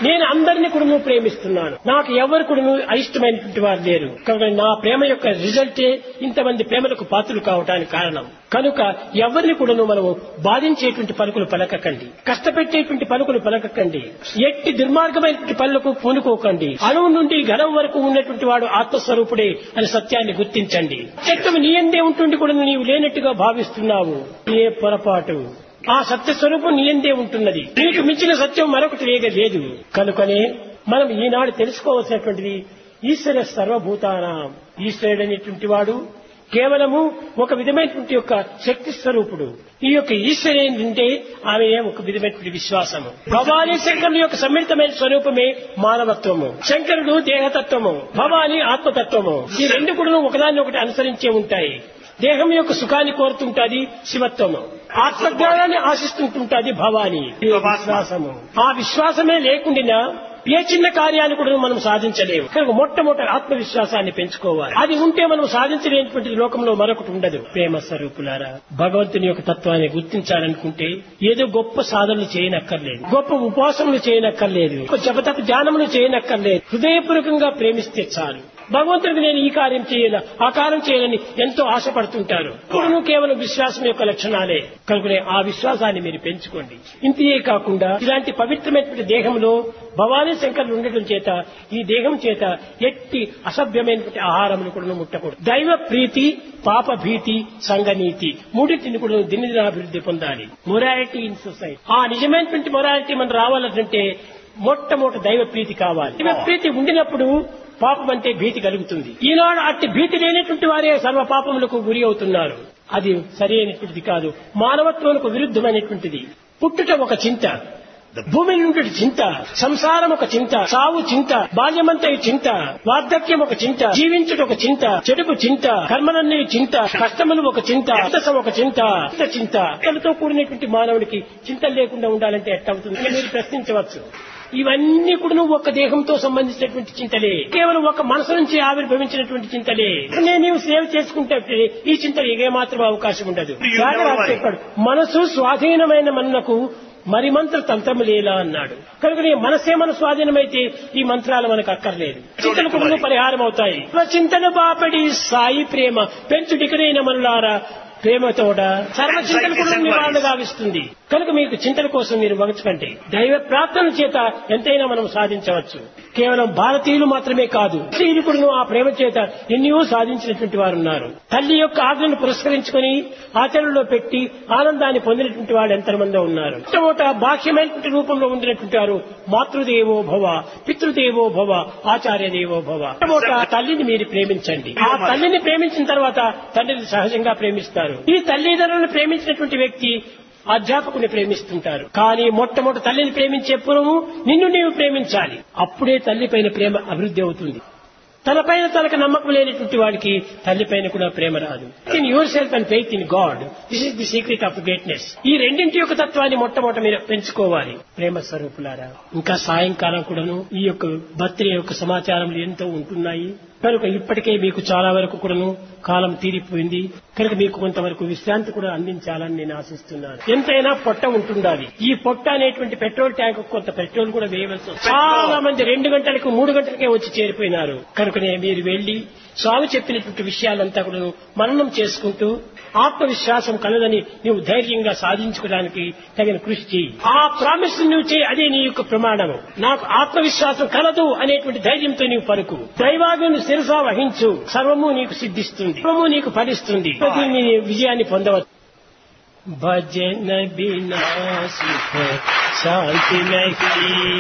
నేను అందరినీ కూడా ప్రేమిస్తున్నాను. నాకు ఎవరు కూడా అయిష్టమైనటువంటి వారు లేరు. కాబట్టి నా ప్రేమ యొక్క రిజల్టే ఇంతమంది ప్రేమలకు పాత్రలు కావటానికి కారణం. కనుక ఎవరిని కూడా మనము బాధించేటువంటి పలుకులు పలకకండి, కష్టపెట్టేటువంటి పలుకులు పలకకండి, ఎట్టి దుర్మార్గమైనటువంటి పనులకు పూనుకోకండి. అణువు నుండి ఘనం వరకు ఉన్నటువంటి వాడు ఆత్మస్వరూపుడే అని సత్యాన్ని గుర్తించండి. సత్యం నీ అందే ఉంటుంది కూడా నీవు లేనట్టుగా భావిస్తున్నావు, ఏ పొరపాటు. ఆ సత్య స్వరూపం నీ అందే ఉంటున్నది. నీకు మించిన సత్యం మరొకటి లేదు. కనుకనే మనం ఈనాడు తెలుసుకోవాల్సినటువంటిది ఈశ్వర సర్వభూతానాం. ఈశ్వరుడు అనేటువంటి వాడు కేవలము ఒక విధమైనటువంటి యొక్క శక్తి స్వరూపుడు. ఈ యొక్క ఈశ్వరు ఏంటంటే ఆమె ఒక విధమైనటువంటి విశ్వాసము. భవానీ శంకరుల యొక్క సమ్మిళితమైన స్వరూపమే మానవత్వము. శంకరుడు దేహతత్వము, భవానీ ఆత్మతత్వము. ఈ రెండు కూడా ఒకదాన్ని ఒకటి అనుసరించే ఉంటాయి. దేహం యొక్క సుఖాన్ని కోరుతుంటాది శివత్వము, ఆత్మజ్ఞానాన్ని ఆశిస్తుంటుంటాది భవానీ. విశ్వాసము. ఆ విశ్వాసమే లేకుండా ఏ చిన్న కార్యాన్ని కూడా మనం సాధించలేము. కనుక మొట్టమొదటి ఆత్మవిశ్వాసాన్ని పెంచుకోవాలి. అది ఉంటే మనం సాధించలేనటువంటి లోకంలో మరొకటి ఉండదు. ప్రేమ స్వరూపులారా, భగవంతుని యొక్క తత్వాన్ని గుర్తించాలనుకుంటే ఏదో గొప్ప సాధనలు చేయనక్కర్లేదు, గొప్ప ఉపాసనలు చేయనక్కర్లేదు, గొప్ప జపతప ధ్యానములు చేయనక్కర్లేదు. హృదయపూర్వకంగా ప్రేమిస్తే చాలు. భగవంతుడికి నేను ఈ కార్యం చేయాల, ఆ కార్యం చేయాలని ఎంతో ఆశపడుతుంటారు. ఇప్పుడు కేవలం విశ్వాసం యొక్క లక్షణాలే. కనుకనే ఆ విశ్వాసాన్ని మీరు పెంచుకోండి. ఇంతే కాకుండా ఇలాంటి పవిత్రమైనటువంటి దేహంలో భవానీ శంకరులు ఉండటం చేత ఈ దేహం చేత ఎట్టి అసభ్యమైనటువంటి ఆహారములు కూడా ముట్టకూడదు. దైవ ప్రీతి, పాప భీతి, సంఘనీతి మూడింటిని కూడా దినదినాభివృద్ధి పొందాలి. Morality in society. ఆ నిజమైనటువంటి మొరాలిటీ మనం రావాలంటే మొట్టమొదటి దైవ ప్రీతి కావాలి. దైవ ప్రీతి ఉండినప్పుడు పాపం అంటే భీతి కలుగుతుంది. ఈనాడు అట్టి భీతి లేనటువంటి వారే సర్వ పాపములకు గురి అవుతున్నారు. అది సరైనటువంటిది కాదు, మానవత్వానికి విరుద్ధమైనటువంటిది. పుట్టుట ఒక చింత, భూమి నుండి చింత, సంసారం ఒక చింత, సావు చింత, బాల్యమంతా చింత, వార్ధక్యం ఒక చింత, జీవించుట ఒక చింత, చెడుపు చింత, కర్మలన్నీ చింత, కష్టములు ఒక చింత, అర్థసం ఒక చింత. చింతలతో కూడినటువంటి మానవుడికి చింతలు లేకుండా ఉండాలంటే ఎట్టవుతుంది మీరు ప్రశ్నించవచ్చు. ఇవన్నీ కూడా ఒక దేహంతో సంబంధించినటువంటి చింతలే, కేవలం ఒక మనసు నుంచి ఆవిర్భవించినటువంటి చింతలే. నీవు సేవ చేసుకుంటే ఈ చింతలు ఏమాత్రం అవకాశం ఉండదు. చెప్పాడు, మనసు స్వాధీనమైన మనకు మరి మంత్ర తంత్రము లేలా అన్నాడు. కనుక నీ మనసే మన స్వాధీనమైతే ఈ మంత్రాలు మనకు అక్కర్లేదు. చింతలు కూడా పరిహారం అవుతాయి. చింతన బాపడి సాయి ప్రేమ పెంచుడికనైన మనలారా ప్రేమతోడ సర్వ చింతలు కూడా నివారణ గావిస్తుంది. కనుక మీకు చింతల కోసం మీరు వగచకండి. దైవ ప్రార్థన చేత ఎంతైనా మనం సాధించవచ్చు. కేవలం భారతీయులు మాత్రమే కాదు, స్త్రీలు కూడా ఆ ప్రేమ చేత ఎన్నో సాధించినటువంటి వారు ఉన్నారు. తల్లి యొక్క ఆజ్ఞను పురస్కరించుకొని ఆచరణలో పెట్టి ఆనందాన్ని పొందినటువంటి వాడు ఎంతమందో ఉన్నారు. మొట్టమొదట బాహ్యమైనటువంటి రూపంలో ఉండినటువంటి వారు మాతృదేవో భవ, పితృదేవో భవ, ఆచార్య దేవో భవ. మొట్టమొదట తల్లిని మీరు ప్రేమించండి. ఆ తల్లిని ప్రేమించిన తర్వాత తండ్రిని సహజంగా ప్రేమిస్తారు. ఈ తల్లిదండ్రులను ప్రేమించినటువంటి వ్యక్తి అధ్యాపకుని ప్రేమిస్తుంటారు. కానీ మొట్టమొదటి తల్లిని ప్రేమించే పూర్వము నిన్ను నీవు ప్రేమించాలి. అప్పుడే తల్లి పైన ప్రేమ అభివృద్ధి అవుతుంది. తనపైన తనకు నమ్మకం లేనటువంటి వాడికి తల్లిపైన కూడా ప్రేమ రాదు. In your self and faith in God, this is the secret of greatness. ఈ రెండింటి యొక్క తత్వాన్ని మొట్టమొదట మీరు పెంచుకోవాలి. ప్రేమ స్వరూపులారా, ఇంకా సాయంకాలం కూడాను ఈ యొక్క బర్త్డే యొక్క సమాచారములు ఎంతో ఉంటున్నాయి. కనుక ఇప్పటికే మీకు చాలా వరకు కూడాను కాలం తీరిపోయింది. కనుక మీకు కొంతవరకు విశ్రాంతి కూడా అందించాలని నేను ఆశిస్తున్నాను. ఎంతైనా పొట్ట ఉంటుండాలి. ఈ పొట్ట అనేటువంటి పెట్రోల్ ట్యాంక్ కొంత పెట్రోల్ కూడా వేయవలసి వస్తుంది. చాలా మంది 2 గంటలకు 3 గంటలకే వచ్చి చేరిపోయినారు. కనుకనే మీరు వెళ్లి స్వామి చెప్పినటువంటి విషయాలంతా కూడా మననం చేసుకుంటూ ఆత్మవిశ్వాసం కలదని నీవు ధైర్యంగా సాధించుకోవడానికి తగిన కృషి చేయి. ఆ ప్రామిస్ నువ్వు చేయి, అదే నీ యొక్క ప్రమాణము. నాకు ఆత్మవిశ్వాసం కలదు అనేటువంటి ధైర్యంతో నీవు పలుకు. దైవాజ్ఞను శిరసా వహించు, సర్వము నీకు సిద్ధిస్తుంది, సర్వము నీకు ఫలిస్తుంది. నీ విజయాన్ని పొందవచ్చు. భజన బినా సుఖ శాంతి నహీ.